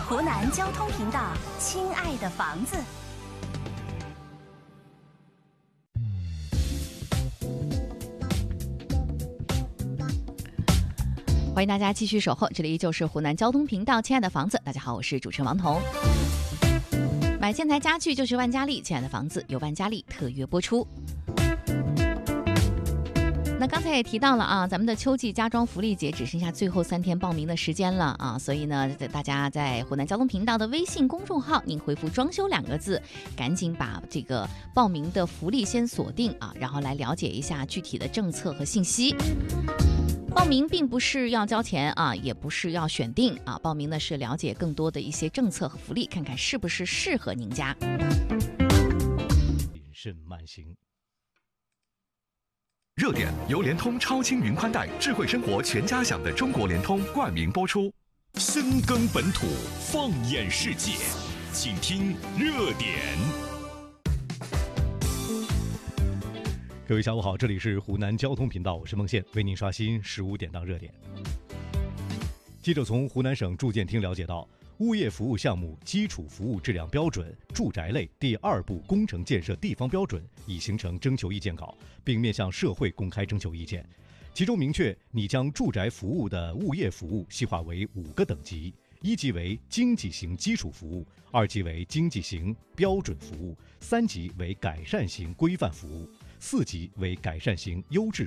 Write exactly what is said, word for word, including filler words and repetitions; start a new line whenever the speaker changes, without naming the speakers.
湖南交通频道，亲爱的房子。
欢迎大家继续守候，这里依旧是湖南交通频道，亲爱的房子。大家好，我是主持人王彤。买建材家具就是万家丽，亲爱的房子由万家丽特约播出。那刚才也提到了啊，咱们的秋季家装福利节只剩下最后三天报名的时间了啊，所以呢，大家在湖南交通频道的微信公众号，您回复“装修”两个字，赶紧把这个报名的福利先锁定啊，然后来了解一下具体的政策和信息。报名并不是要交钱啊，也不是要选定啊，报名的是了解更多的一些政策和福利，看看是不是适合您家。
谨慎慢行。
热点由联通超轻云宽带，智慧生活全家享的中国联通冠名播出。
深耕本土，放眼世界，请听热点。
各位下午好，这里是湖南交通频道，我是孟宪，为您刷新十五点档热点。记者从湖南省住建厅了解到，物业服务项目基础服务质量标准住宅类第二部工程建设地方标准已形成征求意见稿，并面向社会公开征求意见。其中明确，拟将住宅服务的物业服务细化为五个等级：一级为经济型基础服务，二级为经济型标准服务，三级为改善型规范服务，四级为改善型优质